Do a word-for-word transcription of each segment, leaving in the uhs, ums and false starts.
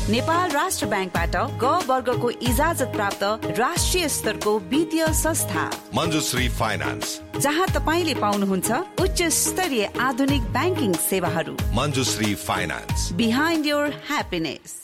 नेपाल राष्ट्र ब्याङ्कबाट ग वर्गको इजाजत प्राप्त राष्ट्रिय स्तरको वित्तीय संस्था मञ्जुश्री फाइनान्स, जहाँ तपाईले पाउनुहुन्छ उच्च स्तरीय आधुनिक ब्याङ्किङ सेवाहरू। Manjushree finance, behind your happiness.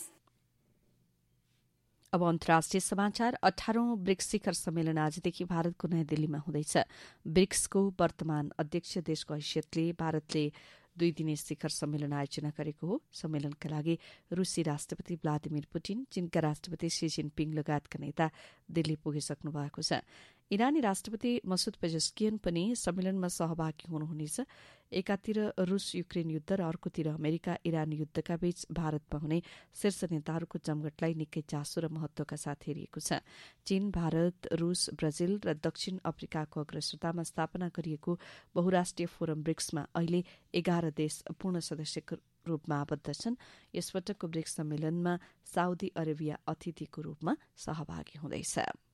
अब अन्तर्राष्ट्रिय समाचार। अठारौं ब्रिक्स शिखर सम्मेलन आजदेखि भारतको नयाँ दिल्लीमा हुँदैछ। ब्रिक्सको वर्तमान अध्यक्ष देशको हैसियतले भारतले दुई दिने शिखर सम्मेलन आयोजना गरेको हो। सम्मेलनका लागि रूसी राष्ट्रपति भ्लादिमिर पुटिन, चीनका राष्ट्रपति शी जिनपिङ लगायतका नेता दिल्ली पुगिसक्नु भएको छ। इरानी राष्ट्रपति मसूद पेजेस्कियन पनि सम्मेलनमा सहभागी हुनुहुनेछ। एकातिर रूस युक्रेन युद्ध र अर्कोतिर अमेरिका इरान युद्धका बीच भारतमा हुने शीर्ष नेताहरूको जमघटलाई निकै चासो र महत्वका साथ हेरिएको छ। चीन, भारत, रूस, ब्राजिल र दक्षिण अफ्रिकाको अग्रसरतामा स्थापना गरिएको बहुराष्ट्रिय फोरम ब्रिक्समा अहिले एघार देश पूर्ण सदस्यको रूपमा आबद्ध छन्। यसपटकको ब्रिक्स सम्मेलनमा साउदी अरेबिया अतिथिको रूपमा सहभागी हुँदैछ।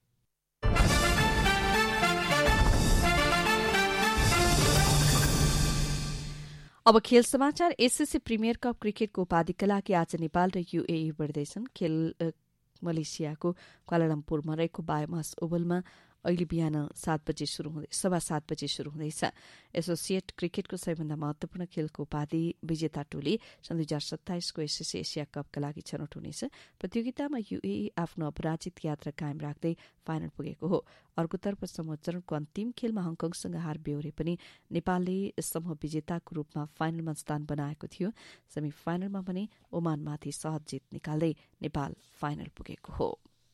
अब खेल समाचार। एसएससी प्रिमियर कप क्रिकेटको उपाधिका लागि आज नेपाल र यूएई बढ्दैछन्। खेल मलेसियाको क्वालालम्पुरमा रहेको बायोमास ओभलमा अहिले बिहान सात बजे शुरू हुँदै सवा सात बजे शुरू हुँदैछ। एसोसिएट क्रिकेटको सबैभन्दा महत्वपूर्ण खेलको उपाधि विजेता टोली सन् दुई हजार सत्ताइसको एसएससी एसिया कपका लागि छनौट हुनेछ। प्रतियोगितामा यूएई आफ्नो अपराजित यात्रा कायम राख्दै फाइनल पुगेको हो। अर्कोतर्फ समूह चरणको अन्तिम खेलमा हङकङसँग हार बेहोरे पनि नेपालले समूह विजेताको रूपमा फाइनलमा स्थान बनाएको थियो। सेमी फाइनलमा पनि ओमानमाथि सहज जित निकाल्दै नेपाल फाइनल पुगेको हो।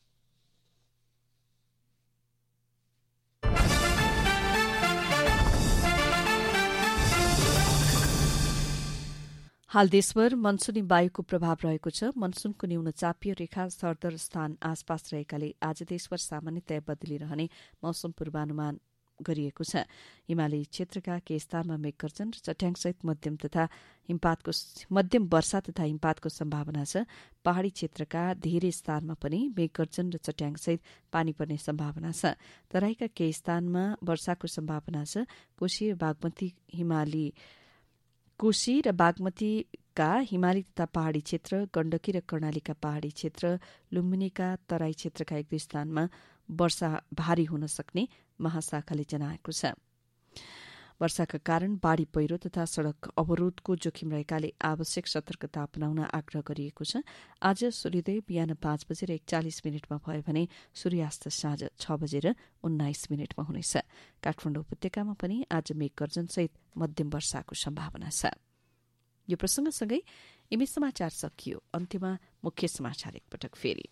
हाल देशभर मनसूनी वायुको प्रभाव रहेको छ। मनसूनको न्यून चापीय रेखा सरदर स्थान आसपास रहेकाले आज देशभर सामान्यतया बदली रहने मौसम पूर्वानुमान गरिएको छ। हिमाली क्षेत्रका केही स्थानमा मेघगर्जन र चट्याङसहित मध्यम तथा हिमपातको मध्यम वर्षा तथा हिमपातको सम्भावना छ। पहाड़ी क्षेत्रका धेरै स्थानमा पनि मेघगर्जन र चट्याङसहित पानी पर्ने सम्भावना छ। तराईका केही स्थानमा वर्षाको सम्भावना छ। कोशी र बागमती हिमाली कोशी र बागमतीका हिमाली तथा पहाड़ी क्षेत्र, गण्डकी र कर्णालीका पहाड़ी क्षेत्र, लुम्बिनीका तराई क्षेत्रका एक दुई स्थानमा वर्षा भारी हुन सक्ने महाशाखाले जनाएको छ। वर्षाका कारण बाढ़ी पहिरो तथा सड़क अवरोधको जोखिम रहेकाले आवश्यक सतर्कता अपनाउन आग्रह गरिएको छ। आज सूर्योदय बिहान पाँच बजेर एकचालिस मिनटमा भयो भने सूर्यास्त साँझ छ बजेर उन्नाइस मिनटमा हुनेछ। काठमाडौँ उपत्यकामा पनि आज मेघगर्जनसहित मध्यम वर्षाको सम्भावना छ। यो प्रसंगसँगै इमे समाचार सकियो। अन्त्यमा मुख्य समाचार एकपटक फेरि।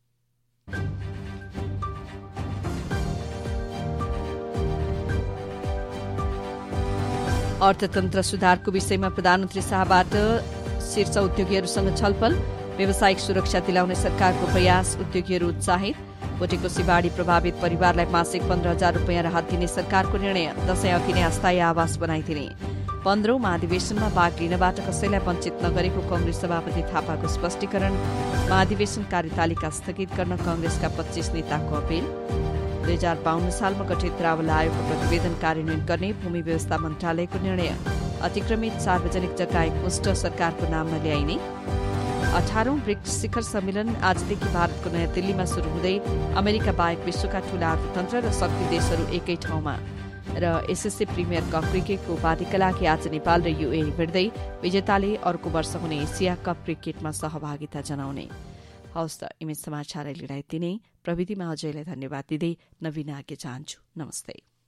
अर्थतन्त्र सुधारको विषयमा प्रधानमन्त्री शाहबाट शीर्ष उद्योगीहरूसँग छलफल। व्यावसायिक सुरक्षा दिलाउने सरकारको प्रयास, उद्योगीहरू उत्साहित। कोटेकोसी बाढ़ी प्रभावित परिवारलाई मासिक पन्ध्र हजार रूपियाँ राहत दिने सरकारको निर्णय। दशैं अघि नै अस्थायी आवास बनाइदिने। पन्ध्रौं महाधिवेशनमा भाग लिनबाट कसैलाई वञ्चित नगरेको कंग्रेस सभापति थापाको स्पष्टीकरण। महाधिवेशन कार्यतालिका स्थगित गर्न कंग्रेसका पच्चीस नेताको अपील। दुई हजार बाहन्न सालमा गठित रावल आयोगको प्रतिवेदन कार्यान्वयन गर्ने भूमि व्यवस्था मन्त्रालयको निर्णय। अतिक्रमित सार्वजनिक जग्गा एकमुष्ट सरकारको नाममा ल्याइने। अठारौं ब्रिक्स शिखर सम्मेलन आजदेखि भारतको नयाँ दिल्लीमा शुरू हुँदै अमेरिका बाहेक विश्वका ठूला अर्थतन्त्र र शक्ति देशहरू एकै ठाउँमा। र एसएससी प्रिमियर कप क्रिकेटको उपाधिका लागि आज नेपाल र यूएई भिड्दै विजेताले अर्को वर्ष हुने एसिया कप क्रिकेटमा सहभागिता जनाउने। हवस् त इमेज समाचार अहिले नै प्रविधिमा अजयलाई धन्यवाद दिँदै नवीन आज्ञा चाहन्छु। नमस्ते।